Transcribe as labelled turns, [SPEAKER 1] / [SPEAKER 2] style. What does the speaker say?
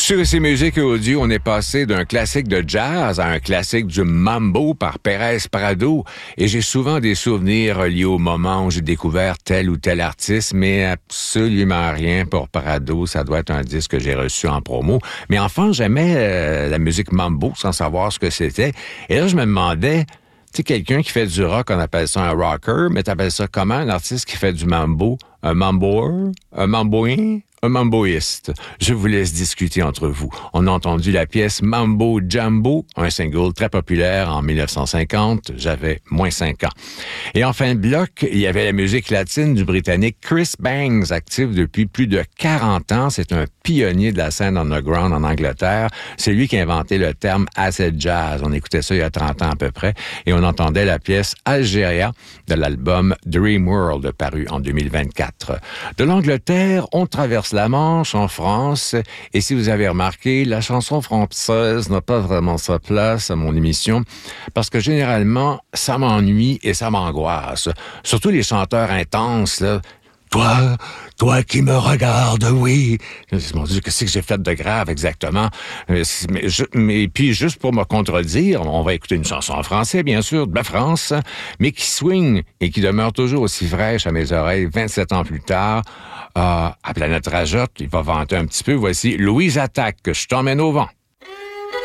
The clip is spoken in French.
[SPEAKER 1] Sur ces musiques audio, on est passé d'un classique de jazz à un classique du mambo par Pérez Prado. Et j'ai souvent des souvenirs liés au moment où j'ai découvert tel ou tel artiste, mais absolument rien pour Prado. Ça doit être un disque que j'ai reçu en promo. Mais enfin, j'aimais la musique mambo sans savoir ce que c'était. Et là, je me demandais... Tu sais, quelqu'un qui fait du rock, on appelle ça un rocker, mais t'appelles ça comment, un artiste qui fait du mambo? Un mamboer? Un mamboin? Un mamboïste. Je vous laisse discuter entre vous. On a entendu la pièce Mambo Jambo, un single très populaire en 1950. J'avais moins 5 ans. Et en fin de bloc, il y avait la musique latine du Britannique Chris Bangs, actif depuis plus de 40 ans. C'est un pionnier de la scène underground en Angleterre. C'est lui qui a inventé le terme acid jazz. On écoutait ça il y a 30 ans à peu près. Et on entendait la pièce Algéria de l'album Dream World, paru en 2024. De l'Angleterre, on traverse la Manche en France. Et si vous avez remarqué, la chanson française n'a pas vraiment sa place à mon émission parce que généralement, ça m'ennuie et ça m'angoisse. Surtout les chanteurs intenses, là. Toi qui me regardes, oui. Mon Dieu, qu'est-ce que j'ai fait de grave exactement? Mais puis, juste pour me contredire, on va écouter une chanson en français, bien sûr, de la France, mais qui swing et qui demeure toujours aussi fraîche à mes oreilles 27 ans plus tard. À Planète Rajotte, il va vanter un petit peu. Voici Louise Attaque, Je t'emmène au vent.